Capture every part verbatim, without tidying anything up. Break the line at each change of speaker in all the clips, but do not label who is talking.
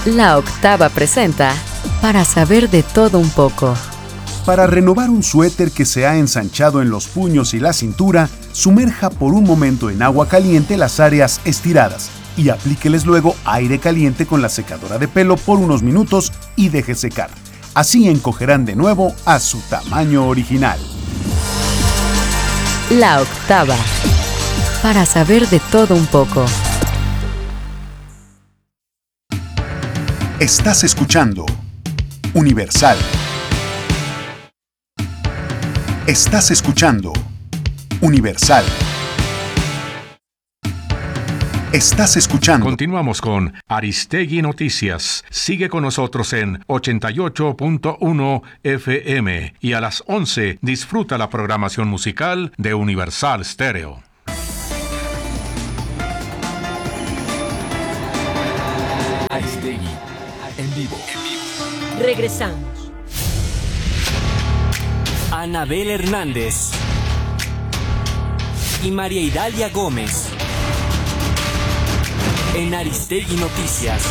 La Octava presenta Para saber de todo un poco.
Para renovar un suéter que se ha ensanchado en los puños y la cintura, sumerja por un momento en agua caliente las áreas estiradas y aplíqueles luego aire caliente con la secadora de pelo por unos minutos y deje secar. Así encogerán de nuevo a su tamaño original.
La Octava. Para saber de todo un poco.
Estás escuchando Universal. Estás escuchando Universal. Estás escuchando.
Continuamos con Aristegui Noticias. Sigue con nosotros en ochenta y ocho punto uno F M y a las once disfruta la programación musical de Universal Stereo.
Aristegui en vivo.
Regresamos.
Anabel Hernández y María Idalia Gómez en Aristegui Noticias.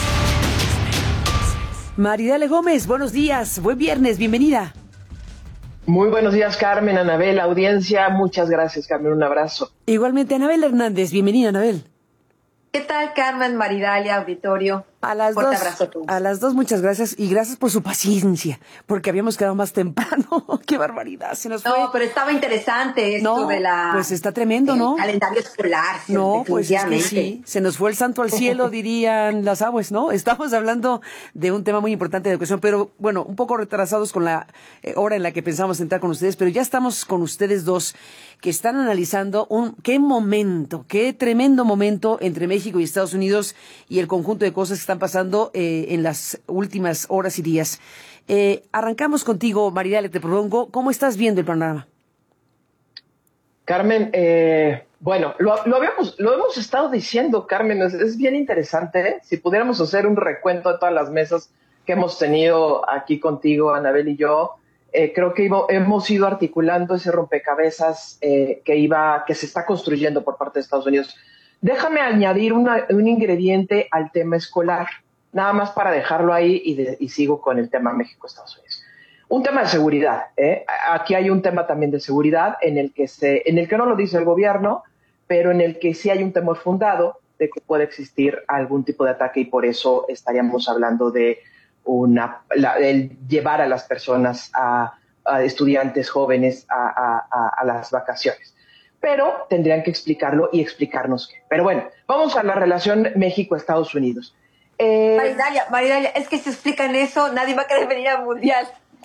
María Idalia Gómez, buenos días, buen viernes, bienvenida.
Muy buenos días, Carmen, Anabel, audiencia, muchas gracias, Carmen, un abrazo.
Igualmente, Anabel Hernández, bienvenida, Anabel.
¿Qué tal, Carmen, María Idalia, auditorio?
A las
Fuerte
dos,
abrazo a todos.
a las dos, muchas gracias y gracias por su paciencia, porque habíamos quedado más temprano. ¡Qué barbaridad! Se nos fue.
No, pero estaba interesante esto
no,
de la...
pues está tremendo, ¿no?
Calendario escolar.
No, pues es que
definitivamente.
sí. Se nos fue el santo al cielo, dirían las aguas, ¿no? Estamos hablando de un tema muy importante de educación, pero bueno, un poco retrasados con la eh, hora en la que pensamos entrar con ustedes, pero ya estamos con ustedes dos que están analizando un qué momento, qué tremendo momento entre México y Estados Unidos y el conjunto de cosas que están pasando eh, en las últimas horas y días. Eh, arrancamos contigo, María Idalia, te propongo, ¿cómo estás viendo el panorama?
Carmen, eh, bueno, lo, lo, habíamos, lo hemos estado diciendo, Carmen, es, es bien interesante, ¿eh? Si pudiéramos hacer un recuento de todas las mesas que hemos tenido aquí contigo, Anabel y yo, eh, creo que iba, hemos ido articulando ese rompecabezas eh, que, iba, que se está construyendo por parte de Estados Unidos. Déjame añadir una, un ingrediente al tema escolar, nada más para dejarlo ahí y, de, y sigo con el tema México-Estados Unidos. Un tema de seguridad, ¿eh? Aquí hay un tema también de seguridad en el que se, en el que no lo dice el gobierno, pero en el que sí hay un temor fundado de que puede existir algún tipo de ataque y por eso estaríamos hablando de una, la, el llevar a las personas, a, a estudiantes jóvenes a, a, a, a las vacaciones. Pero tendrían que explicarlo y explicarnos qué. Pero bueno, vamos a la relación México-Estados Unidos.
Eh, María Idalia, María Idalia, es que si explican eso, nadie va a querer venir al Mundial.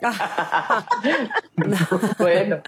Bueno.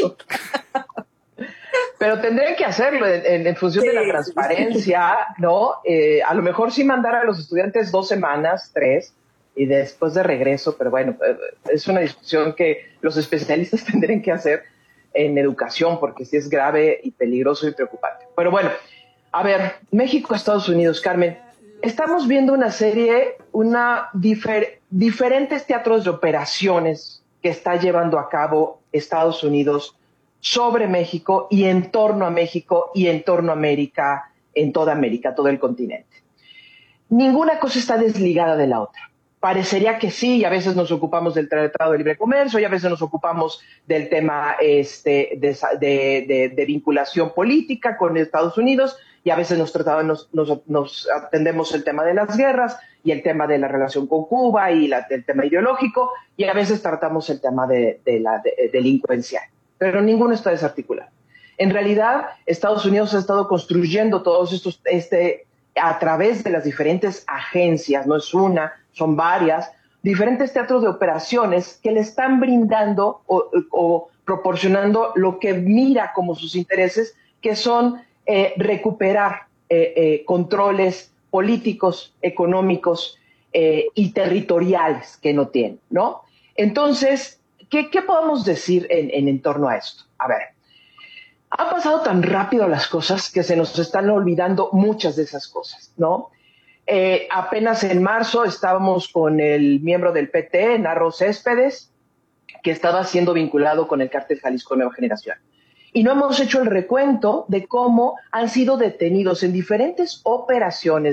Pero tendrían que hacerlo en, en función sí, de la transparencia, ¿no? Eh, a lo mejor sí mandar a los estudiantes dos semanas, tres, y después de regreso, pero bueno, es una discusión que los especialistas tendrían que hacer en educación, porque sí es grave y peligroso y preocupante. Pero bueno, a ver, México, Estados Unidos, Carmen, estamos viendo una serie, una difer, diferentes teatros de operaciones que está llevando a cabo Estados Unidos sobre México y en torno a México y en torno a América, en toda América, todo el continente. Ninguna cosa está desligada de la otra. Parecería que sí, y a veces nos ocupamos del Tratado de Libre Comercio, y a veces nos ocupamos del tema este, de, de, de, de vinculación política con Estados Unidos, y a veces nos, tratamos, nos, nos, nos atendemos el tema de las guerras y el tema de la relación con Cuba y la, el tema ideológico, y a veces tratamos el tema de, de la de, delincuencia. Pero ninguno está desarticulado. En realidad, Estados Unidos ha estado construyendo todos estos, este, a través de las diferentes agencias, no es una, son varias, diferentes teatros de operaciones que le están brindando o, o proporcionando lo que mira como sus intereses, que son eh, recuperar eh, eh, controles políticos, económicos eh, y territoriales que no tienen, ¿no? Entonces, ¿qué, qué podemos decir en, en, en torno a esto? A ver, han pasado tan rápido las cosas que se nos están olvidando muchas de esas cosas, ¿no? Eh, apenas en marzo estábamos con el miembro del P T, Narro Céspedes, que estaba siendo vinculado con el cártel Jalisco Nueva Generación. Y no hemos hecho el recuento de cómo han sido detenidos en diferentes operaciones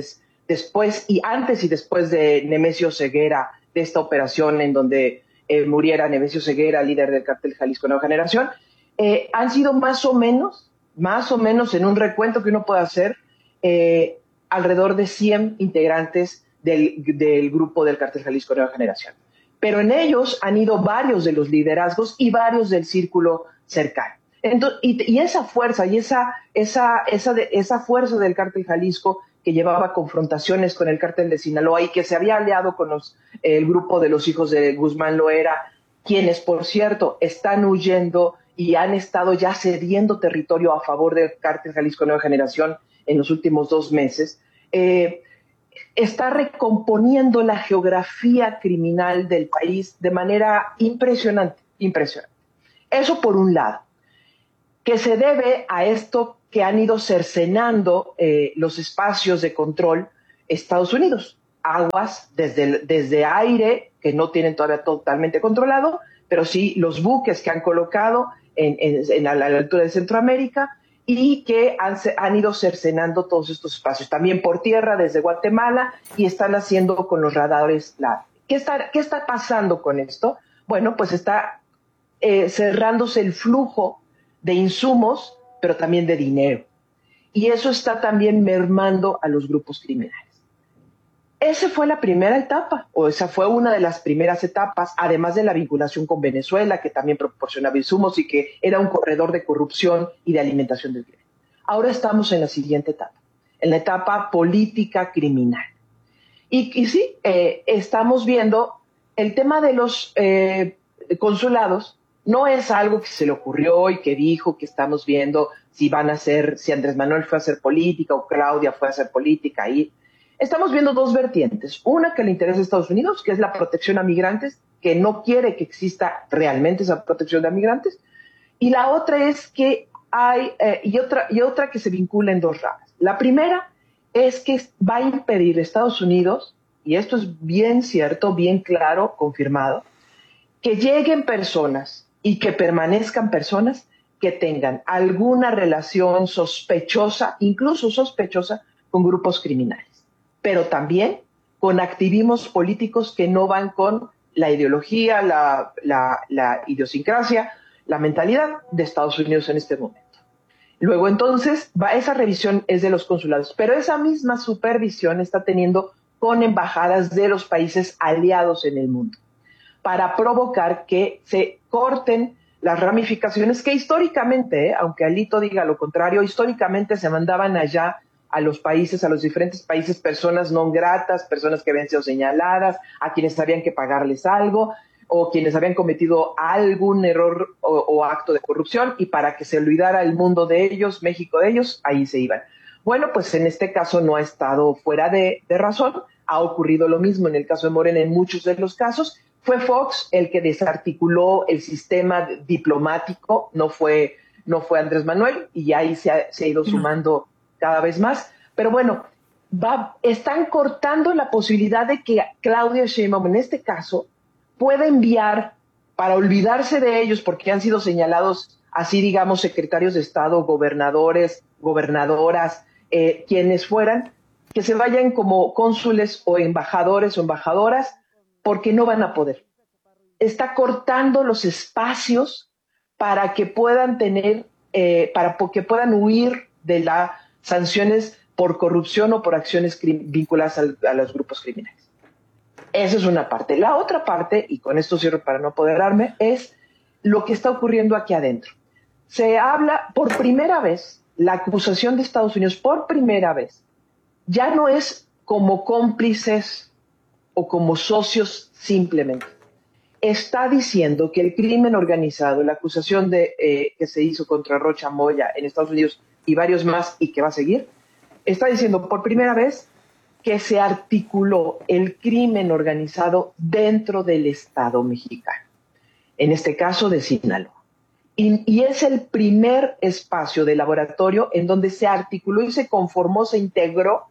después y antes y después de Nemesio Ceguera, de esta operación en donde eh, muriera Nemesio Ceguera, líder del cártel Jalisco Nueva Generación, eh, han sido más o menos, más o menos en un recuento que uno puede hacer, eh, alrededor de cien integrantes del, del grupo del cártel Jalisco Nueva Generación. Pero en ellos han ido varios de los liderazgos y varios del círculo cercano. Entonces, y, y esa fuerza, y esa, esa, esa, de, esa fuerza del cártel Jalisco que llevaba confrontaciones con el cártel de Sinaloa y que se había aliado con los, el grupo de los hijos de Guzmán Loera, quienes, por cierto, están huyendo y han estado ya cediendo territorio a favor del cártel Jalisco Nueva Generación en los últimos dos meses, eh, está recomponiendo la geografía criminal del país de manera impresionante, impresionante. Eso por un lado, que se debe a esto que han ido cercenando eh, los espacios de control Estados Unidos. Aguas desde, desde aire, que no tienen todavía totalmente controlado, pero sí los buques que han colocado en, en, en a la altura de Centroamérica y que han, han ido cercenando todos estos espacios. También por tierra desde Guatemala y están haciendo con los radares la. ¿Qué está, qué está pasando con esto? Bueno, pues está eh, cerrándose el flujo de insumos, pero también de dinero. Y eso está también mermando a los grupos criminales. Esa fue la primera etapa, o esa fue una de las primeras etapas, además de la vinculación con Venezuela, que también proporcionaba insumos y que era un corredor de corrupción y de alimentación del crimen. Ahora estamos en la siguiente etapa, en la etapa política criminal. Y, y sí, eh, estamos viendo el tema de los eh, consulados. No es algo que se le ocurrió y que dijo que estamos viendo si van a hacer, si Andrés Manuel fue a hacer política o Claudia fue a hacer política. Y estamos viendo dos vertientes. Una que le interesa a Estados Unidos, que es la protección a migrantes, que no quiere que exista realmente esa protección a migrantes. Y la otra es que hay, eh, y, otra, y otra que se vincula en dos ramas. La primera es que va a impedir a Estados Unidos, y esto es bien cierto, bien claro, confirmado, que lleguen personas y que permanezcan personas que tengan alguna relación sospechosa, incluso sospechosa, con grupos criminales, pero también con activismos políticos que no van con la ideología, la, la, la idiosincrasia, la mentalidad de Estados Unidos en este momento. Luego entonces, va, esa revisión es de los consulados, pero esa misma supervisión está teniendo con embajadas de los países aliados en el mundo, para provocar que se corten las ramificaciones que históricamente, eh, aunque Alito diga lo contrario, históricamente se mandaban allá a los países, a los diferentes países, personas no gratas, personas que habían sido señaladas, a quienes habían que pagarles algo, o quienes habían cometido algún error o, o acto de corrupción, y para que se olvidara el mundo de ellos, México de ellos, ahí se iban. Bueno, pues en este caso no ha estado fuera de, de razón, ha ocurrido lo mismo en el caso de Morena en muchos de los casos. Fue Fox el que desarticuló el sistema diplomático, no fue, no fue Andrés Manuel, y ahí se ha, se ha ido sumando cada vez más. Pero bueno, va, están cortando la posibilidad de que Claudia Sheinbaum, en este caso, pueda enviar, para olvidarse de ellos, porque han sido señalados así, digamos, secretarios de Estado, gobernadores, gobernadoras, eh, quienes fueran, que se vayan como cónsules o embajadores o embajadoras, porque no van a poder. Está cortando los espacios para que puedan tener, eh, para que puedan huir de las sanciones por corrupción o por acciones vinculadas al, a los grupos criminales. Esa es una parte. La otra parte, y con esto cierro para no apoderarme, es lo que está ocurriendo aquí adentro. Se habla por primera vez, la acusación de Estados Unidos por primera vez, ya no es como cómplices o como socios simplemente. Está diciendo que el crimen organizado, la acusación de, eh, que se hizo contra Rocha Moya en Estados Unidos y varios más y que va a seguir, está diciendo por primera vez que se articuló el crimen organizado dentro del Estado mexicano, en este caso de Sinaloa. Y, y es el primer espacio de laboratorio en donde se articuló y se conformó, se integró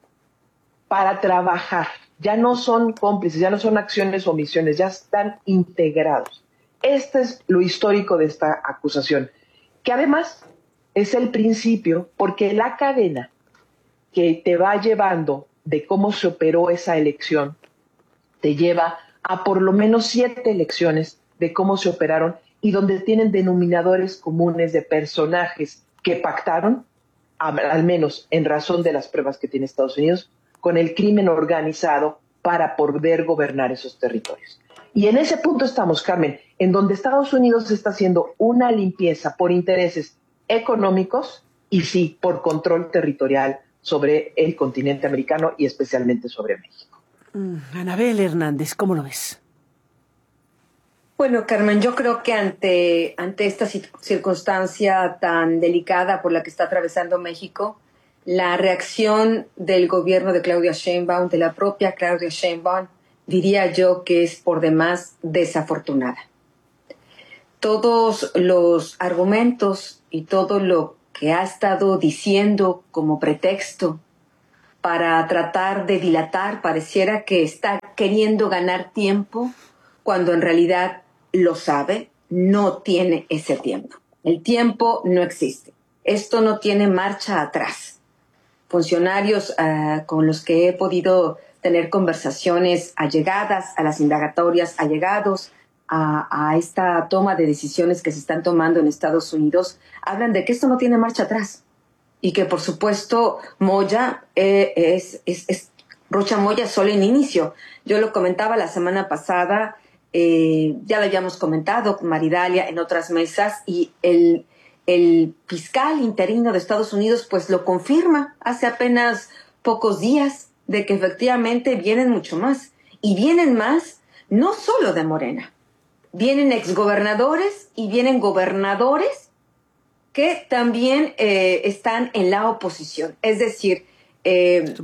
para trabajar. Ya no son cómplices, ya no son acciones o omisiones, ya están integrados. Este es lo histórico de esta acusación, que además es el principio, porque la cadena que te va llevando de cómo se operó esa elección te lleva a por lo menos siete elecciones de cómo se operaron y donde tienen denominadores comunes de personajes que pactaron, al menos en razón de las pruebas que tiene Estados Unidos, con el crimen organizado para poder gobernar esos territorios. Y en ese punto estamos, Carmen, en donde Estados Unidos está haciendo una limpieza por intereses económicos y sí, por control territorial sobre el continente americano y especialmente sobre México.
Mm, Anabel Hernández, ¿cómo lo ves?
Bueno, Carmen, yo creo que ante, ante esta circunstancia tan delicada por la que está atravesando México, la reacción del gobierno de Claudia Sheinbaum, de la propia Claudia Sheinbaum, diría yo que es por demás desafortunada. Todos los argumentos y todo lo que ha estado diciendo como pretexto para tratar de dilatar, pareciera que está queriendo ganar tiempo, cuando en realidad lo sabe, no tiene ese tiempo. El tiempo no existe. Esto no tiene marcha atrás. Funcionarios uh, con los que he podido tener conversaciones allegadas a las indagatorias, allegados a, a esta toma de decisiones que se están tomando en Estados Unidos, hablan de que esto no tiene marcha atrás y que, por supuesto, Moya eh, es, es, es Rocha Moya solo en inicio. Yo lo comentaba la semana pasada, eh, ya lo habíamos comentado con Maridalia en otras mesas, y el, el fiscal interino de Estados Unidos pues lo confirma hace apenas pocos días, de que efectivamente vienen mucho más. Y vienen más no solo de Morena, vienen exgobernadores y vienen gobernadores que también eh, están en la oposición. Es decir, eh,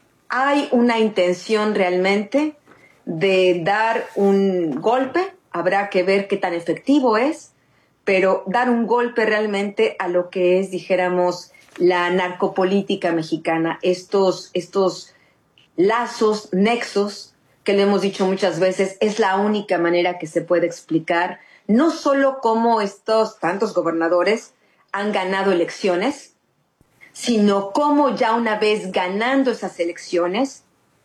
hay una intención realmente de dar un golpe, habrá que ver qué tan efectivo es, pero dar un golpe realmente a lo que es, dijéramos, la narcopolítica mexicana, estos, estos lazos, nexos, que le hemos dicho muchas veces, es la única manera que se puede explicar, no solo cómo estos tantos gobernadores han ganado elecciones, sino cómo ya una vez ganando esas elecciones,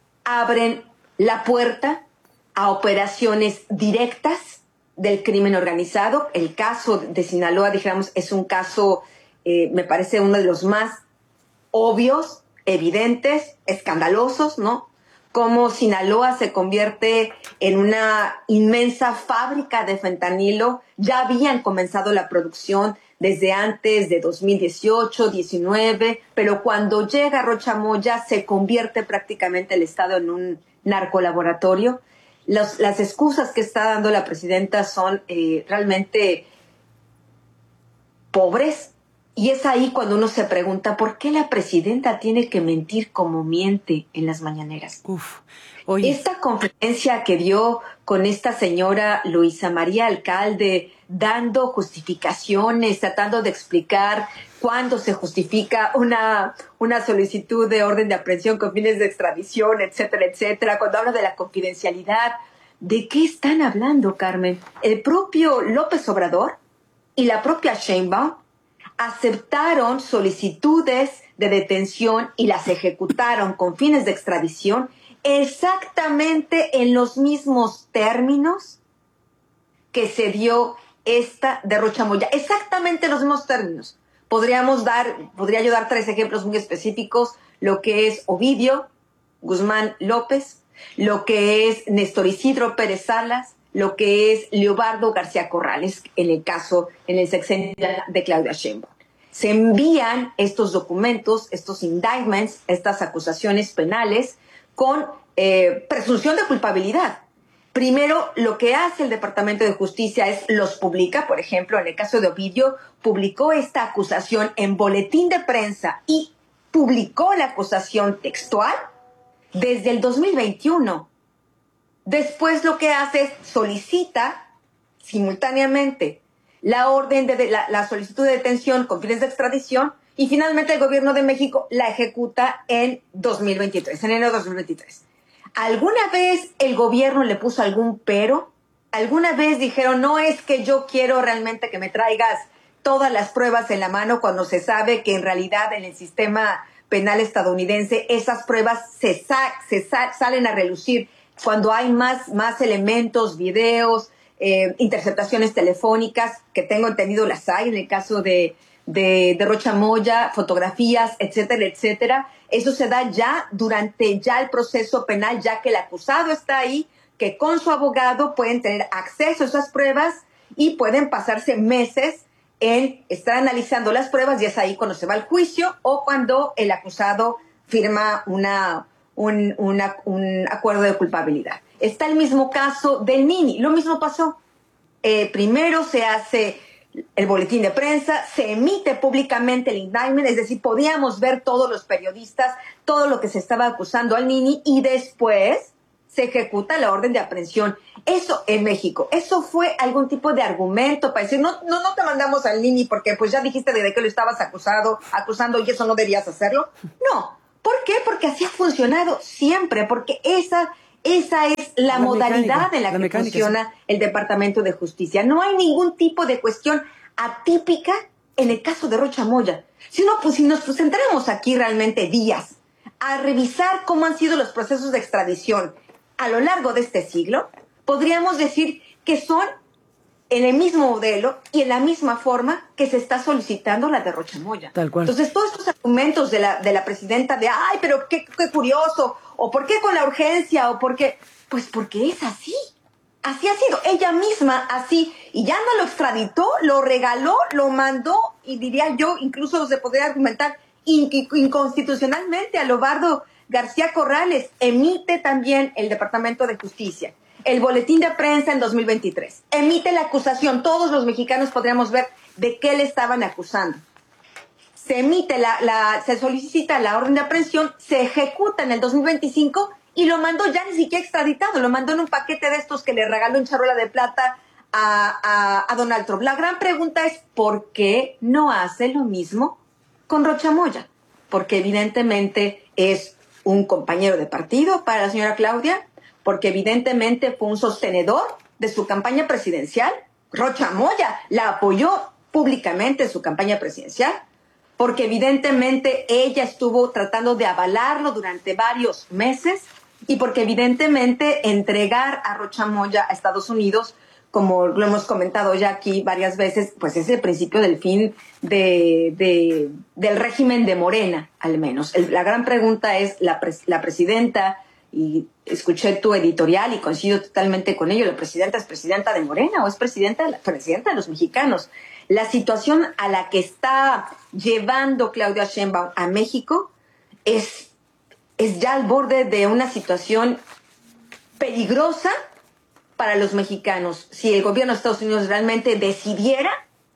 abren la puerta a operaciones directas del crimen organizado. El caso de Sinaloa, dijéramos, es un caso, eh, me parece uno de los más obvios, evidentes, escandalosos, ¿no? Cómo Sinaloa se convierte en una inmensa fábrica de fentanilo. Ya habían comenzado la producción desde antes de dos mil dieciocho, diecinueve, pero cuando llega Rocha Moya se convierte prácticamente el Estado en un narcolaboratorio. Los, las excusas que está dando la presidenta son eh, realmente pobres. Y es ahí cuando uno se pregunta por qué la presidenta tiene que mentir como miente en las mañaneras.
Uf, oye.
Esta conferencia que dio con esta señora Luisa María Alcalde, dando justificaciones, tratando de explicar cuándo se justifica una, una solicitud de orden de aprehensión con fines de extradición, etcétera, etcétera, cuando habla de la confidencialidad. ¿De qué están hablando, Carmen? El propio López Obrador y la propia Sheinbaum aceptaron solicitudes de detención y las ejecutaron con fines de extradición exactamente en los mismos términos que se dio esta de Rocha Moya. Exactamente en los mismos términos. Podríamos dar, podría yo dar tres ejemplos muy específicos, lo que es Ovidio Guzmán López, lo que es Néstor Isidro Pérez Salas, lo que es Leobardo García Corrales, en el caso, en el sexenio de Claudia Sheinbaum. Se envían estos documentos, estos indictments, estas acusaciones penales con eh, presunción de culpabilidad. Primero, lo que hace el Departamento de Justicia es los publica. Por ejemplo, en el caso de Ovidio, publicó esta acusación en boletín de prensa y publicó la acusación textual desde el dos mil veintiuno. Después lo que hace es solicita simultáneamente la orden de, de la, la solicitud de detención con fines de extradición y finalmente el gobierno de México la ejecuta en dos mil veintitrés, en enero de dos mil veintitrés. ¿Alguna vez el gobierno le puso algún pero? ¿Alguna vez dijeron, no es que yo quiero realmente que me traigas todas las pruebas en la mano cuando se sabe que en realidad en el sistema penal estadounidense, esas pruebas se, sa se sa salen a relucir cuando hay más, más elementos, videos, eh, interceptaciones telefónicas, que tengo entendido las hay en el caso de, de, de Rocha Moya, fotografías, etcétera, etcétera. Eso se da ya durante ya el proceso penal, ya que el acusado está ahí, que con su abogado pueden tener acceso a esas pruebas y pueden pasarse meses en estar analizando las pruebas, y es ahí cuando se va al juicio o cuando el acusado firma una, un, una, un acuerdo de culpabilidad. Está el mismo caso del Nini, lo mismo pasó. Eh, primero se hace el boletín de prensa, se emite públicamente el indictment, es decir, podíamos ver todos los periodistas, todo lo que se estaba acusando al Nini, y después se ejecuta la orden de aprehensión. Eso en México, eso fue algún tipo de argumento para decir, no, no, no te mandamos al Nini porque pues ya dijiste de qué lo estabas acusado, acusando y eso no debías hacerlo. No, ¿por qué? Porque así ha funcionado siempre, porque esa, esa es la, la modalidad mecánica, en la, la que mecánica, funciona sí. el Departamento de Justicia. No hay ningún tipo de cuestión atípica en el caso de Rocha Moya. Si, no, pues, si nos centramos aquí realmente días a revisar cómo han sido los procesos de extradición a lo largo de este siglo, podríamos decir que son en el mismo modelo y en la misma forma que se está solicitando la de Rocha Moya.
Tal cual.
Entonces, todos estos argumentos de la, de la presidenta de, ay, pero qué, qué curioso, o por qué con la urgencia, o por qué, pues porque es así. Así ha sido. Ella misma así, y ya no lo extraditó, lo regaló, lo mandó, y diría yo, incluso se podría argumentar in, inconstitucionalmente a Lobardo García Corrales. Emite también el Departamento de Justicia el boletín de prensa en dos mil veintitrés. Emite la acusación. Todos los mexicanos podríamos ver de qué le estaban acusando. Se emite la, la, se solicita la orden de aprehensión, se ejecuta en el dos mil veinticinco y lo mandó ya ni siquiera extraditado. Lo mandó en un paquete de estos que le regaló en charola de plata a, a, a Donald Trump. La gran pregunta es, ¿por qué no hace lo mismo con Rocha Moya? Porque evidentemente es un compañero de partido para la señora Claudia, porque evidentemente fue un sostenedor de su campaña presidencial. Rocha Moya la apoyó públicamente en su campaña presidencial, porque evidentemente ella estuvo tratando de avalarlo durante varios meses, y porque evidentemente entregar a Rocha Moya a Estados Unidos, como lo hemos comentado ya aquí varias veces, pues es el principio del fin de, de, del régimen de Morena, al menos. El, la gran pregunta es, la, pres, la presidenta, y escuché tu editorial y coincido totalmente con ello, ¿la presidenta es presidenta de Morena o es presidenta, la presidenta de los mexicanos? La situación a la que está llevando Claudia Sheinbaum a México es, es ya al borde de una situación peligrosa para los mexicanos. Si el gobierno de Estados Unidos realmente decidiera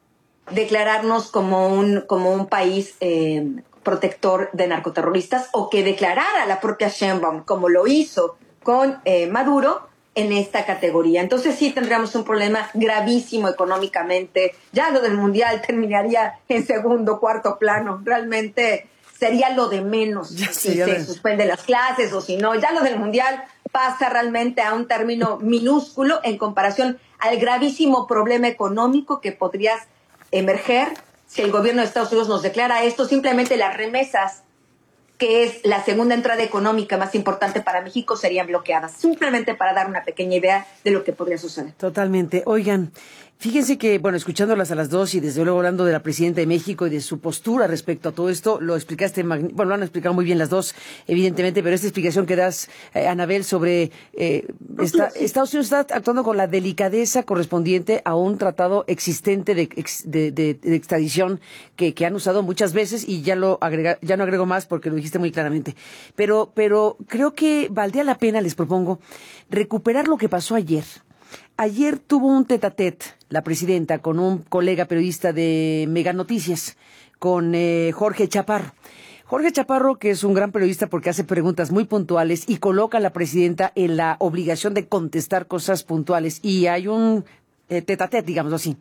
declararnos como un, como un país eh, protector de narcoterroristas, o que declarara a la propia Sheinbaum, como lo hizo con eh, Maduro, en esta categoría. Entonces sí tendríamos un problema gravísimo económicamente. Ya lo del mundial terminaría en segundo, cuarto plano. Realmente sería lo de menos ya si se de... suspende las clases o si no. Ya lo del mundial pasa realmente a un término minúsculo en comparación al gravísimo problema económico que podría emerger si el gobierno de Estados Unidos nos declara esto. Simplemente las remesas, que es la segunda entrada económica más importante para México, serían bloqueadas. Simplemente para dar una pequeña idea de lo que podría suceder.
Totalmente. Oigan, fíjense que, bueno, escuchándolas a las dos y desde luego hablando de la presidenta de México y de su postura respecto a todo esto, lo explicaste, bueno, lo han explicado muy bien las dos, evidentemente, pero esta explicación que das, eh, Anabel, sobre eh, esta, Estados Unidos está actuando con la delicadeza correspondiente a un tratado existente de, de, de, de extradición que, que han usado muchas veces, y ya lo agrega, ya no agrego más porque lo dijiste muy claramente. Pero, pero creo que valdría la pena, les propongo, recuperar lo que pasó ayer. Ayer tuvo un tete-a-tete la presidenta con un colega periodista de Mega Noticias, con eh, Jorge Chaparro. Jorge Chaparro, que es un gran periodista porque hace preguntas muy puntuales y coloca a la presidenta en la obligación de contestar cosas puntuales. Y hay un eh, tete-a-tete, digámoslo así.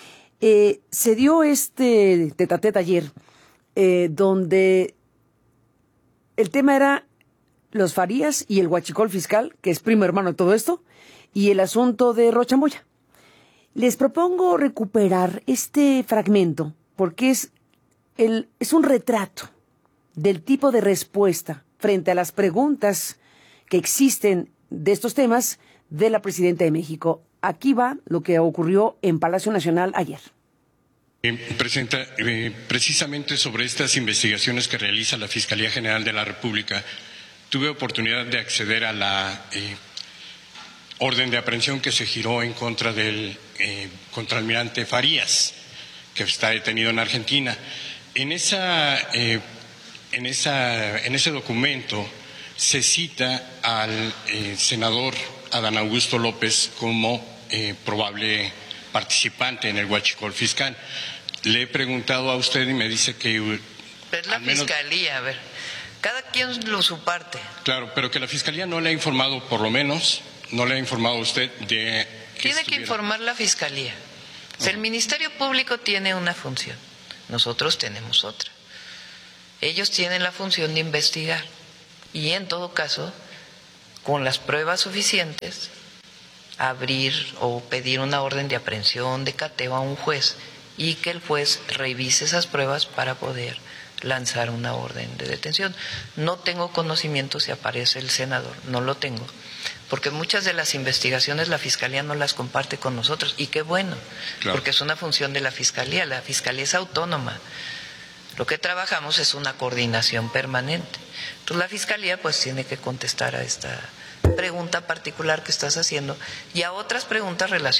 Eh, se dio este tete-a-tete ayer, eh, donde el tema era los Farías y el huachicol fiscal, que es primo hermano de todo esto, y el asunto de Rocha Moya. Les propongo recuperar este fragmento porque es, el, es un retrato del tipo de respuesta frente a las preguntas que existen de estos temas de la presidenta de México. Aquí va lo que ocurrió en Palacio Nacional ayer.
Eh, Presidenta, eh, precisamente sobre estas investigaciones que realiza la Fiscalía General de la República, tuve oportunidad de acceder a la eh, orden de aprehensión que se giró en contra del eh, contraalmirante Farías, que está detenido en Argentina. En esa, eh, en esa, en ese documento se cita al eh, senador Adán Augusto López como eh, probable participante en el huachicol fiscal. Le he preguntado a usted y me dice que...
Pero la menos... Fiscalía, a ver, cada quien lo su parte.
Claro, pero que la Fiscalía no le ha informado, por lo menos, no le ha informado a usted de... Que
tiene
estuviera...
que informar la Fiscalía. O sea, el Ministerio Público tiene una función, nosotros tenemos otra. Ellos tienen la función de investigar y, en todo caso, con las pruebas suficientes, abrir o pedir una orden de aprehensión, de cateo a un juez y que el juez revise esas pruebas para poder lanzar una orden de detención. No tengo conocimiento si aparece el senador, no lo tengo, porque muchas de las investigaciones la Fiscalía no las comparte con nosotros, y qué bueno, claro, porque es una función de la Fiscalía, la Fiscalía es autónoma. Lo que trabajamos es una coordinación permanente. Entonces la Fiscalía pues tiene que contestar a esta pregunta particular que estás haciendo y a otras preguntas relacionadas